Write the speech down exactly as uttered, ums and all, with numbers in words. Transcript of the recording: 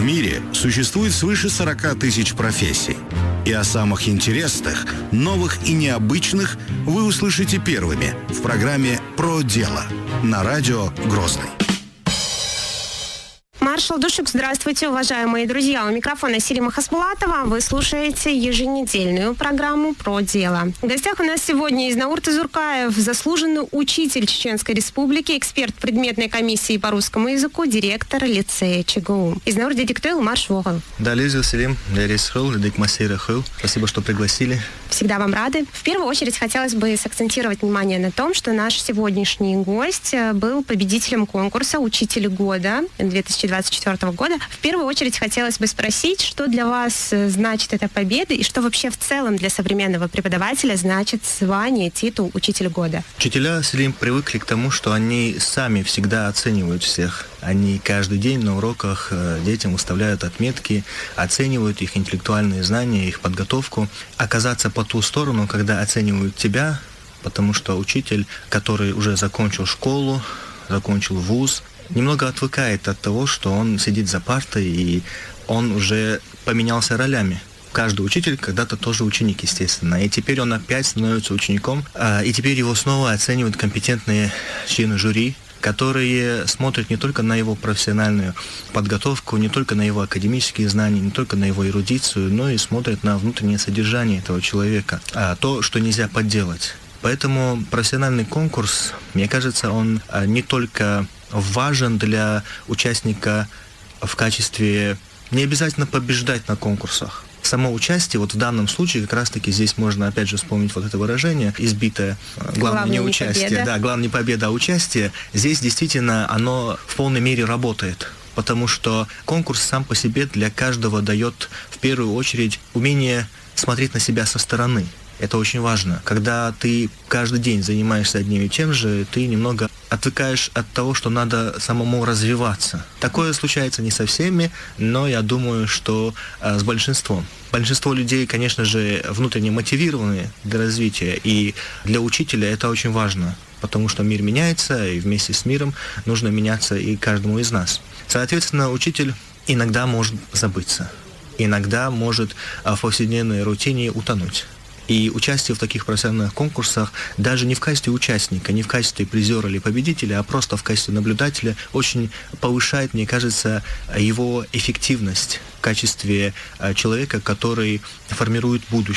мире существует свыше сорока тысяч профессий. И о самых интересных, новых и необычных вы услышите первыми в программе «Про дело» на радио «Грозный». Маршал Душук, здравствуйте, уважаемые друзья. У микрофона Селима Хасбулатова. Вы слушаете еженедельную программу «Про дело». В гостях у нас сегодня Изнаурт Изуркаев, заслуженный учитель Чеченской Республики, эксперт предметной комиссии по русскому языку, директор лицея ЧГУ. Изнаурт Дедиктуэл Маршвогал. Да, Лиза Селим, спасибо, что пригласили. Всегда вам рады. В первую очередь хотелось бы сакцентировать внимание на том, что наш сегодняшний гость был победителем конкурса «Учитель года» две тысячи двадцать четвёртого года. В первую очередь хотелось бы спросить, что для вас значит эта победа и что вообще в целом для современного преподавателя значит звание, титул «Учитель года». Учителя, Селим, привыкли к тому, что они сами всегда оценивают всех. Они каждый день на уроках детям выставляют отметки, оценивают их интеллектуальные знания, их подготовку. Оказаться по ту сторону, когда оценивают тебя, потому что учитель, который уже закончил школу, закончил вуз, немного отвыкает от того, что он сидит за партой, и он уже поменялся ролями. Каждый учитель когда-то тоже ученик, естественно. И теперь он опять становится учеником, и теперь его снова оценивают компетентные члены жюри, которые смотрят не только на его профессиональную подготовку, не только на его академические знания, не только на его эрудицию, но и смотрят на внутреннее содержание этого человека, а то, что нельзя подделать. Поэтому профессиональный конкурс, мне кажется, он не только важен для участника в качестве... Не обязательно побеждать на конкурсах. Само участие, вот в данном случае, как раз-таки здесь можно опять же вспомнить вот это выражение, избитое, главное, главное не участие, не да, главное не победа, а участие. Здесь действительно оно в полной мере работает, потому что конкурс сам по себе для каждого дает в первую очередь умение смотреть на себя со стороны. Это очень важно. Когда ты каждый день занимаешься одним и тем же, ты немного отвыкаешь от того, что надо самому развиваться. Такое случается не со всеми, но я думаю, что э, с большинством. Большинство людей, конечно же, внутренне мотивированы для развития, и для учителя это очень важно, потому что мир меняется, и вместе с миром нужно меняться и каждому из нас. Соответственно, учитель иногда может забыться, иногда может в повседневной рутине утонуть. И участие в таких профессиональных конкурсах, даже не в качестве участника, не в качестве призера или победителя, а просто в качестве наблюдателя, очень повышает, мне кажется, его эффективность в качестве человека, который формирует будущее.